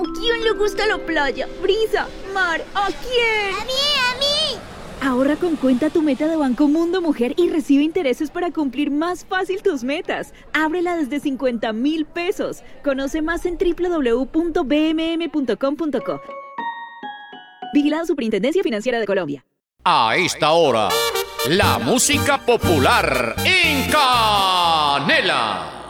quién le gusta la playa? Brisa, mar, ¿a quién? ¡A mí! Ahorra con Cuenta Tu Meta de Banco Mundo Mujer y recibe intereses para cumplir más fácil tus metas. Ábrela desde 50,000 pesos. Conoce más en www.bmm.com.co. Vigilado Superintendencia Financiera de Colombia. A esta hora, la música popular en Canela.